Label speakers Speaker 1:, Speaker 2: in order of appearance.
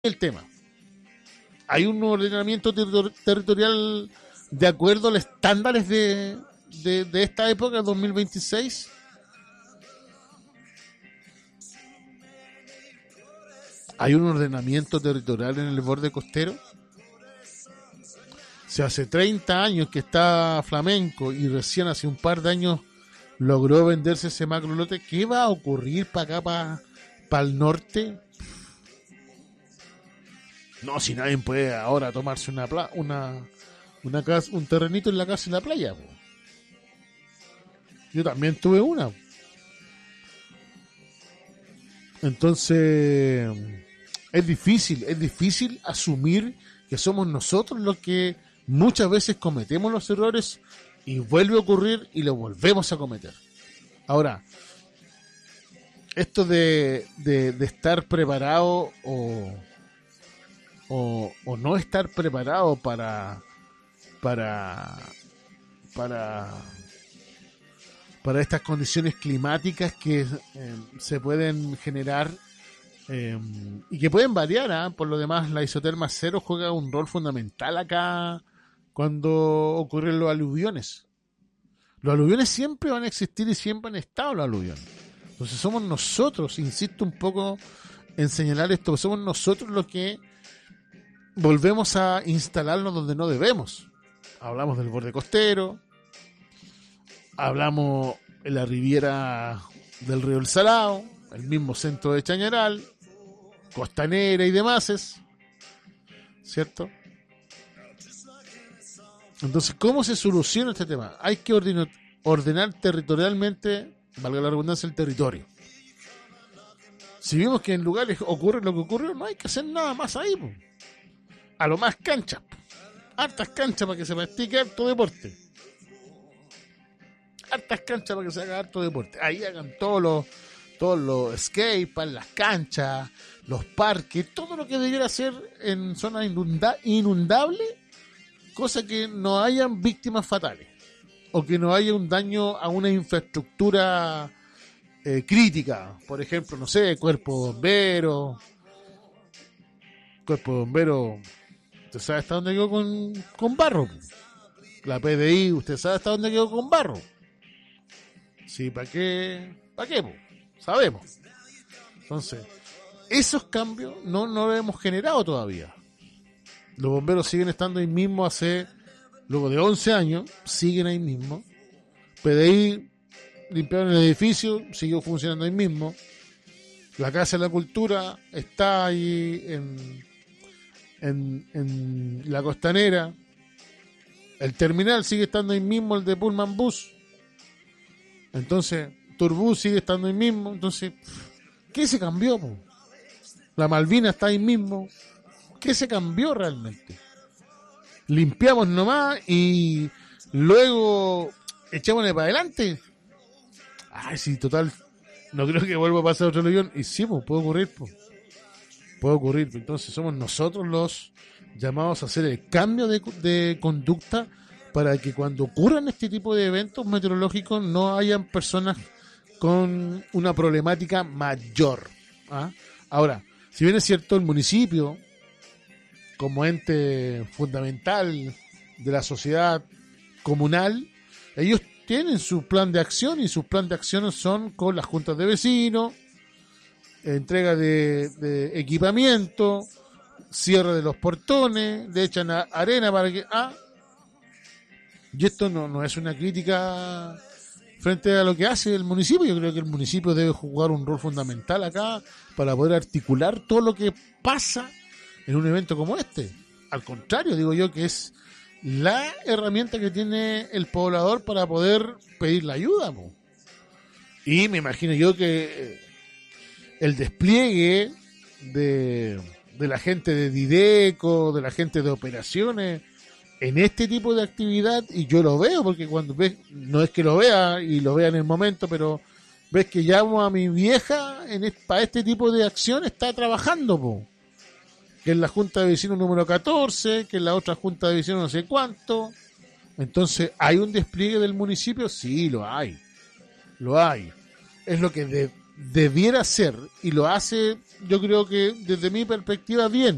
Speaker 1: el tema. Hay un ordenamiento territorial de acuerdo a los estándares de esta época, 2026. Hay un ordenamiento territorial en el borde costero. Si hace 30 años que está Flamenco y recién hace un par de años logró venderse ese macro lote, ¿qué va a ocurrir para acá, para el norte? No, si nadie puede ahora tomarse una casa, un terrenito en la casa y la playa. Po. Yo también tuve una. Entonces, es difícil asumir que somos nosotros los que muchas veces cometemos los errores y vuelve a ocurrir y lo volvemos a cometer. Ahora, esto de estar preparado o no estar preparado para estas condiciones climáticas que se pueden generar y que pueden variar, Por lo demás, la isoterma cero juega un rol fundamental acá cuando ocurren los aluviones. Los aluviones siempre van a existir y siempre han estado los aluviones. Entonces somos nosotros, insisto un poco en señalar esto, somos nosotros los que volvemos a instalarnos donde no debemos. Hablamos del borde costero, hablamos en la riviera del río El Salao, el mismo centro de Chañaral, Costanera y demás, ¿cierto? Entonces, ¿cómo se soluciona este tema? Hay que ordenar territorialmente, valga la redundancia, el territorio. Si vimos que en lugares ocurre lo que ocurrió, no hay que hacer nada más ahí, po. A lo más canchas, hartas canchas para que se practique harto deporte, hartas canchas para que se haga harto deporte, ahí hagan todos los skateparks, las canchas, los parques, todo lo que debiera hacer en zonas inundables, cosa que no hayan víctimas fatales o que no haya un daño a una infraestructura crítica, por ejemplo, no sé, cuerpo de bombero. Usted sabe hasta dónde quedó con barro. La PDI, usted sabe hasta dónde quedó con barro. Sí, ¿para qué? Po? Sabemos. Entonces, esos cambios no los hemos generado todavía. Los bomberos siguen estando ahí mismo luego de 11 años, siguen ahí mismo. PDI limpiaron el edificio, siguió funcionando ahí mismo. La Casa de la Cultura está ahí en la Costanera. El terminal sigue estando ahí mismo, el de Pullman Bus. Entonces, Turbus sigue estando ahí mismo. Entonces, ¿qué se cambió, po? La Malvina está ahí mismo. ¿Qué se cambió realmente? Limpiamos nomás y luego echémosle para adelante. Ay, sí, total, no creo que vuelva a pasar otro avión. Y sí, pues, puede ocurrir, pues. Puede ocurrir. Entonces somos nosotros los llamados a hacer el cambio de conducta para que cuando ocurran este tipo de eventos meteorológicos no hayan personas con una problemática mayor. Ahora, si bien es cierto, el municipio, como ente fundamental de la sociedad comunal, ellos tienen su plan de acción y sus plan de acción son con las juntas de vecinos, entrega de equipamiento, cierre de los portones, le echan arena para que... Y esto no es una crítica frente a lo que hace el municipio. Yo creo que el municipio debe jugar un rol fundamental acá para poder articular todo lo que pasa en un evento como este. Al contrario, digo yo que es la herramienta que tiene el poblador para poder pedir la ayuda, po. Y me imagino yo que el despliegue de la gente de Dideco, de la gente de operaciones en este tipo de actividad, y yo lo veo porque cuando ves, no es que lo vea y lo vea en el momento, pero ves que llamo a mi vieja para este tipo de acción, está trabajando, po. Que en la Junta de Vecinos número 14, que en la otra Junta de Vecinos no sé cuánto. Entonces, ¿hay un despliegue del municipio? Sí, lo hay. Es lo que debiera ser, y lo hace, yo creo que desde mi perspectiva, bien.